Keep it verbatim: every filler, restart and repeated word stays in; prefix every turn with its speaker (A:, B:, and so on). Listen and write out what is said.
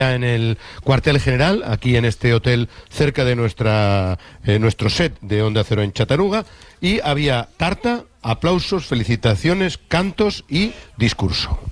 A: en el cuartel general, aquí en este hotel cerca de nuestra eh, nuestro set de Onda Cero en Chataruga, y había tarta, aplausos, felicitaciones, cantos y discurso.